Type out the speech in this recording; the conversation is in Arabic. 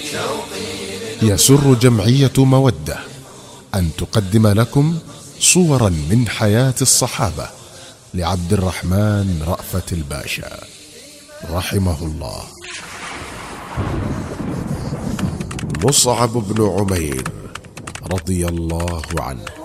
يسر جمعية مودة أن تقدم لكم صورا من حياة الصحابة لعبد الرحمن رأفت الباشا رحمه الله. مصعب بن عمير رضي الله عنه.